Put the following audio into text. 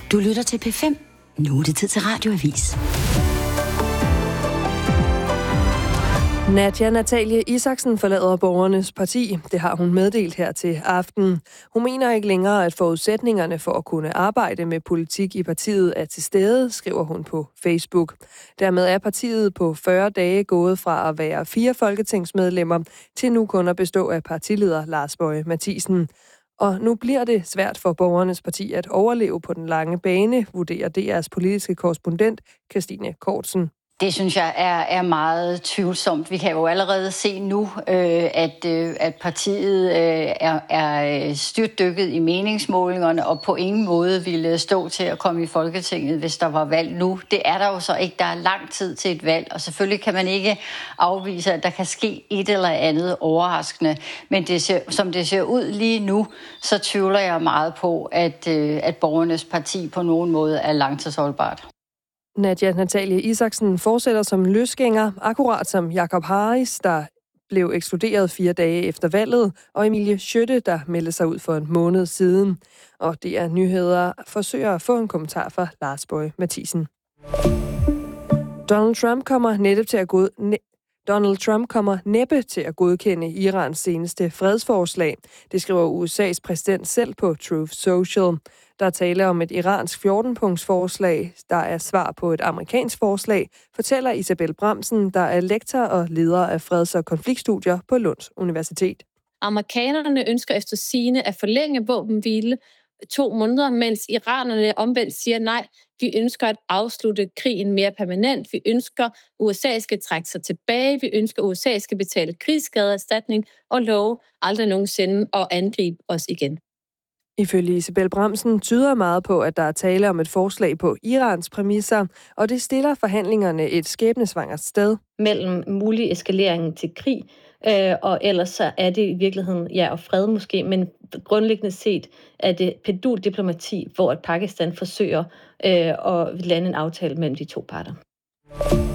Du lytter til P5. Nu er det tid til Radioavis. Nadja Natalie Isaksen forlader Borgernes Parti. Det har hun meddelt her til aften. Hun mener ikke længere, at forudsætningerne for at kunne arbejde med politik i partiet er til stede, skriver hun på Facebook. Dermed er partiet på 40 dage gået fra at være 4 folketingsmedlemmer til nu kun at bestå af partileder Lars Boje Mathiesen. Og nu bliver det svært for Borgernes Parti at overleve på den lange bane, vurderer DR's politiske korrespondent Christine Kortsen. Det synes jeg er meget tvivlsomt. Vi kan jo allerede se nu, at partiet er styrtdykket i meningsmålingerne og på ingen måde ville stå til at komme i Folketinget, hvis der var valg nu. Det er der jo så ikke. Der er lang tid til et valg, og selvfølgelig kan man ikke afvise, at der kan ske et eller andet overraskende. Men som det ser ud lige nu, så tvivler jeg meget på, at Borgernes Parti på nogen måde er langtidsholdbart. Nadja Natalie Isaksen fortsætter som løsgænger, akkurat som Jakob Harris, der blev ekskluderet 4 dage efter valget, og Emilie Skytte, der meldte sig ud for en måned siden. Og det er nyheder forsøger at få en kommentar fra Lars Boje Mathiesen. Donald Trump kommer næppe til at godkende Irans seneste fredsforslag. Det skriver USA's præsident selv på Truth Social. Der taler om et iransk 14-punktsforslag, der er svar på et amerikansk forslag, fortæller Isabel Bramsen, der er lektor og leder af freds- og konfliktstudier på Lunds Universitet. Amerikanerne ønsker efter sigende at forlænge våbenhvile 2 måneder, mens iranerne omvendt siger nej. Vi ønsker at afslutte krigen mere permanent. Vi ønsker, at USA skal trække sig tilbage. Vi ønsker, at USA skal betale krigsskadeerstatning og love aldrig nogensinde at angribe os igen. Ifølge Isabel Bramsen tyder meget på, at der er tale om et forslag på Irans præmisser, og det stiller forhandlingerne et skæbnesvangert sted. Mellem mulig eskalering til krig, og ellers så er det i virkeligheden, og fred måske, men grundlæggende set er det penduldiplomati, hvor Pakistan forsøger at lande en aftale mellem de 2 parter.